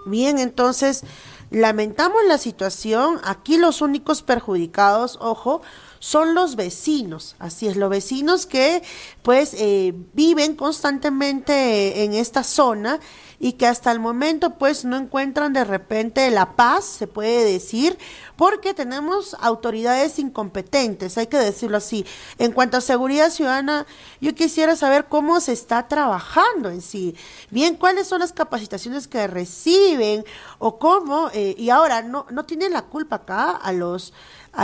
Bien, entonces, lamentamos la situación. Aquí los únicos perjudicados, ojo, son los vecinos. Así es, los vecinos que pues viven constantemente en esta zona y que hasta el momento pues no encuentran de repente la paz, se puede decir, porque tenemos autoridades incompetentes, hay que decirlo así. En cuanto a seguridad ciudadana, yo quisiera saber cómo se está trabajando en sí, bien, cuáles son las capacitaciones que reciben o cómo, y ahora no tienen la culpa acá a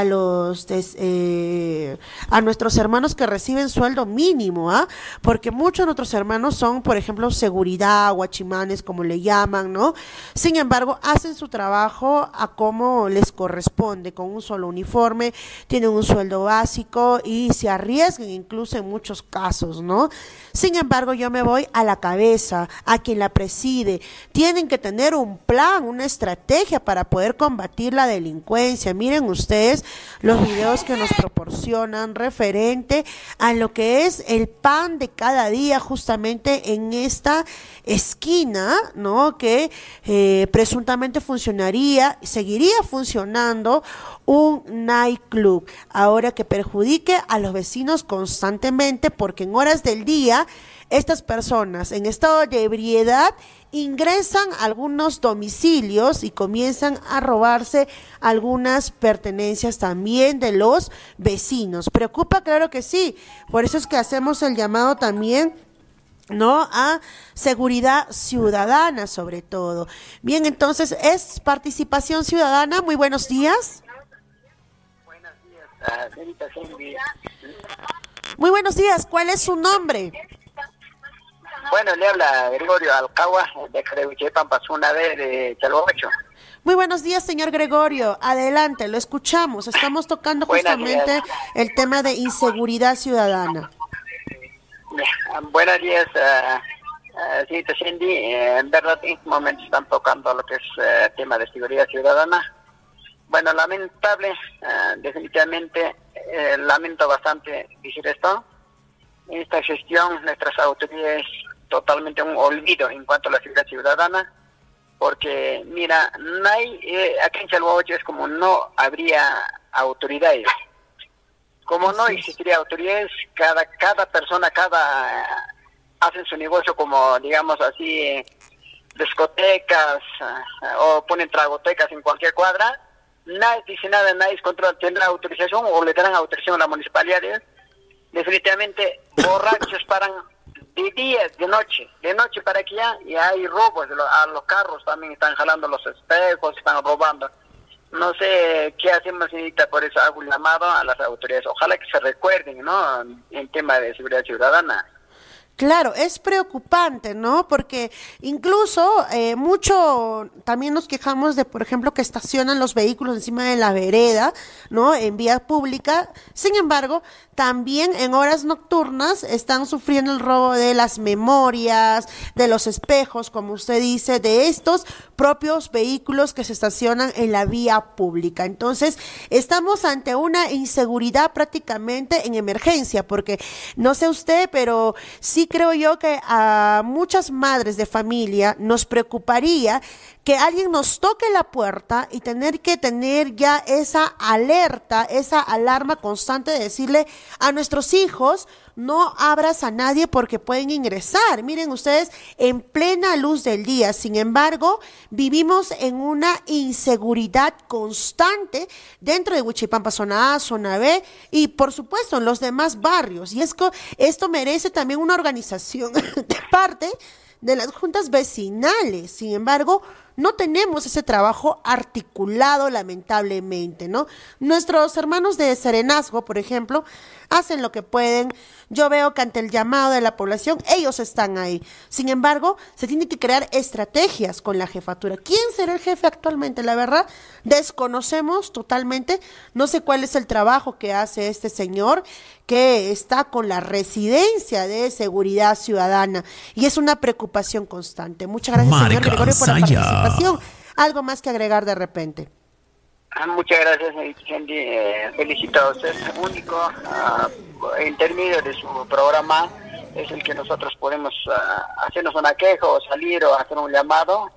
nuestros hermanos que reciben sueldo mínimo, ¿ah? Porque muchos de nuestros hermanos son, por ejemplo, seguridad, guachimanes, como le llaman, ¿no? Sin embargo, hacen su trabajo a como les corresponde, con un solo uniforme, tienen un sueldo básico y se arriesgan incluso en muchos casos, ¿no? Sin embargo, yo me voy a la cabeza, a quien la preside. Tienen que tener un plan, una estrategia para poder combatir la delincuencia. Miren ustedes los videos que nos proporcionan referente a lo que es el pan de cada día justamente en esta esquina, ¿no? Que presuntamente seguiría funcionando un nightclub, ahora que perjudique a los vecinos constantemente, porque en horas del día estas personas en estado de ebriedad ingresan a algunos domicilios y comienzan a robarse algunas pertenencias también de los vecinos. Preocupa, claro que sí, por eso es que hacemos el llamado también, ¿no?, a seguridad ciudadana sobre todo. Bien, entonces es participación ciudadana. Muy buenos días. Buenos días, señorita Cindy. Muy buenos días, ¿cuál es su nombre? Bueno, le habla Gregorio Alcagua, de Creuchepampa, zona B de Chalhuacho. Muy buenos días, señor Gregorio. Adelante, lo escuchamos. Estamos tocando justamente el tema de inseguridad ciudadana. Buenos días, señorita Cindy. En verdad, en este momento están tocando lo que es tema de seguridad ciudadana. Bueno, lamentable, definitivamente, lamento bastante decir esto. En esta gestión, nuestras autoridades totalmente un olvido en cuanto a la seguridad ciudadana, porque mira, no hay, aquí en Chalhuacho es como no habría autoridades, como no existiría autoridades, cada persona, hacen su negocio como, digamos así, discotecas o ponen tragotecas en cualquier cuadra, nadie dice nada, nadie controla, tendrá autorización o le darán autorización a la municipalidad. Definitivamente borrachos paran de día, de noche para aquí ya, y hay robos a los carros, también están jalando los espejos, están robando. No sé qué hacemos, señorita, por eso hago un llamado a las autoridades. Ojalá que se recuerden, ¿no?, en tema de seguridad ciudadana. Claro, es preocupante, ¿no? Porque incluso mucho también nos quejamos de, por ejemplo, que estacionan los vehículos encima de la vereda, ¿no?, en vía pública. Sin embargo, también en horas nocturnas están sufriendo el robo de las memorias, de los espejos, como usted dice, de estos propios vehículos que se estacionan en la vía pública. Entonces, estamos ante una inseguridad prácticamente en emergencia, porque no sé usted, pero sí creo yo que a muchas madres de familia nos preocuparía que alguien nos toque la puerta y tener que tener ya esa alerta, esa alarma constante de decirle a nuestros hijos: no abras a nadie porque pueden ingresar. Miren ustedes, en plena luz del día. Sin embargo, vivimos en una inseguridad constante dentro de Huichipampa, zona A, zona B y por supuesto en los demás barrios. Y esto merece también una organización de parte de las juntas vecinales. Sin embargo, no tenemos ese trabajo articulado, lamentablemente, ¿no? Nuestros hermanos de Serenazgo, por ejemplo, hacen lo que pueden. Yo veo que ante el llamado de la población, ellos están ahí. Sin embargo, se tienen que crear estrategias con la jefatura. ¿Quién será el jefe actualmente? La verdad, desconocemos totalmente. No sé cuál es el trabajo que hace este señor, que está con la residencia de seguridad ciudadana. Y es una preocupación constante. Muchas gracias, señor Gregorio, por la participación. ¿Algo más que agregar de repente? Muchas gracias, Cindy. Felicito a usted. El único intermedio de su programa es el que nosotros podemos hacernos una queja o salir o hacer un llamado.